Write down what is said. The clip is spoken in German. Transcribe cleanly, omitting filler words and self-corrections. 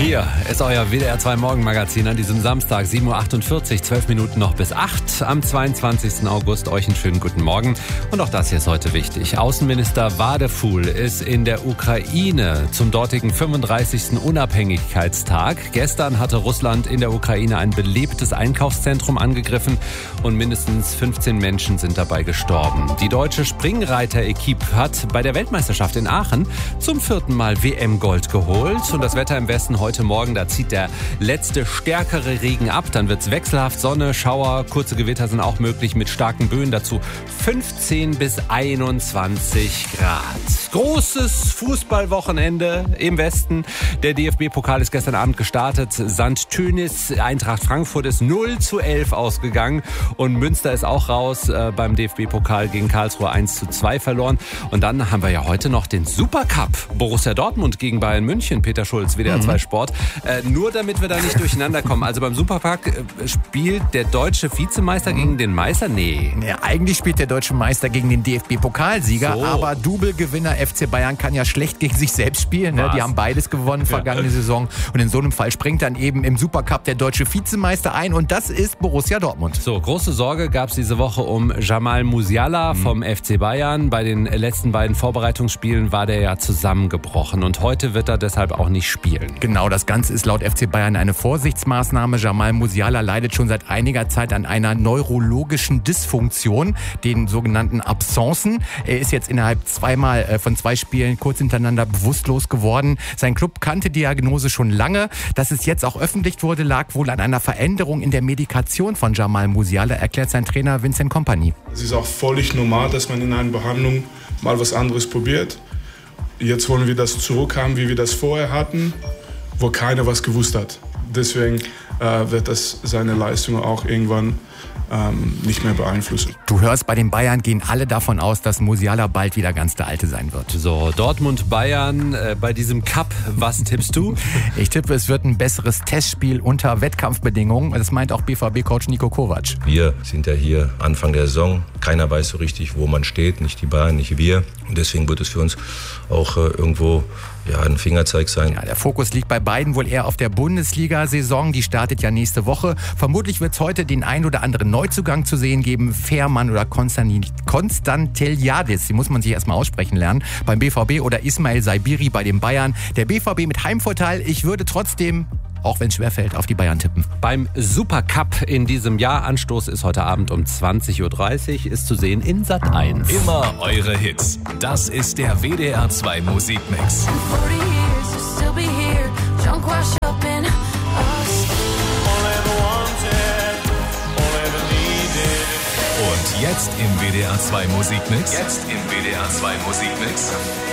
Hier ist euer WDR 2 Morgenmagazin an diesem Samstag, 7.48 Uhr, 12 Minuten noch bis 8. Am 22. August euch einen schönen guten Morgen. Und auch das hier ist heute wichtig. Außenminister Wadeful ist in der Ukraine zum dortigen 35. Unabhängigkeitstag. Gestern hatte Russland in der Ukraine ein belebtes Einkaufszentrum angegriffen und mindestens 15 Menschen sind dabei gestorben. Die deutsche Springreiter-Equipe hat bei der Weltmeisterschaft in Aachen zum 4. Mal WM-Gold geholt. Und das Wetter im Westen heute Morgen, da zieht der letzte stärkere Regen ab. Dann wird's wechselhaft, Sonne, Schauer, kurze Gewitter sind auch möglich mit starken Böen. Dazu 15 bis 21 Grad. Großes Fußballwochenende im Westen. Der DFB-Pokal ist gestern Abend gestartet. St. Tönis, Eintracht Frankfurt ist 0:11 ausgegangen. Und Münster ist auch raus beim DFB-Pokal gegen Karlsruhe 1:2 verloren. Und dann haben wir ja heute noch den Supercup. Borussia Dortmund gegen Bayern München. Peter Schulz, WDR 2 Sport. Nur damit wir da nicht durcheinander kommen. Also beim Supercup spielt der deutsche Vizemeister gegen den Meister? Nee. Ja, eigentlich spielt der deutsche Meister gegen den DFB-Pokalsieger. So. Aber Double-Gewinner FC Bayern kann ja schlecht gegen sich selbst spielen. Ne? Die haben beides gewonnen vergangene Saison. Und in so einem Fall springt dann eben im Supercup der deutsche Vizemeister ein. Und das ist Borussia Dortmund. So, große Sorge gab es diese Woche um Jamal Musiala vom FC Bayern. Bei den letzten beiden Vorbereitungsspielen war der ja zusammengebrochen. Und heute wird er deshalb auch nicht spielen. Genau, das Ganze ist laut FC Bayern eine Vorsichtsmaßnahme. Jamal Musiala leidet schon seit einiger Zeit an einer neurologischen Dysfunktion, den sogenannten Absencen. Er ist jetzt innerhalb von zwei Spielen kurz hintereinander bewusstlos geworden. Sein Club kannte die Diagnose schon lange. Dass es jetzt auch öffentlich wurde, lag wohl an einer Veränderung in der Medikation von Jamal Musiala, erklärt sein Trainer Vincent Kompany. Es ist auch völlig normal, dass man in einer Behandlung mal was anderes probiert. Jetzt wollen wir das zurückhaben, wie wir das vorher hatten, wo keiner was gewusst hat. Deswegen wird das seine Leistung auch irgendwann nicht mehr beeinflussen. Du hörst, bei den Bayern gehen alle davon aus, dass Musiala bald wieder ganz der Alte sein wird. So, Dortmund-Bayern bei diesem Cup, was tippst du? Ich tippe, es wird ein besseres Testspiel unter Wettkampfbedingungen. Das meint auch BVB-Coach Niko Kovac. Wir sind ja hier Anfang der Saison. Keiner weiß so richtig, wo man steht. Nicht die Bayern, nicht wir. Und deswegen wird es für uns auch irgendwo ein Fingerzeig sein. Ja, der Fokus liegt bei beiden wohl eher auf der Bundesliga-Saison. Die startet ja nächste Woche. Vermutlich wird es heute den ein oder anderen Neuzugang zu sehen geben. Fährmann oder Konstanteliadis, die muss man sich erstmal aussprechen lernen, beim BVB, oder Ismail Saibiri bei den Bayern. Der BVB mit Heimvorteil. Ich würde trotzdem, auch wenn es schwerfällt, auf die Bayern tippen. Beim Supercup in diesem Jahr, Anstoß ist heute Abend um 20:30 Uhr, ist zu sehen in Sat.1. Immer eure Hits. Das ist der WDR 2 Musikmix. Und jetzt im WDR 2 Musikmix.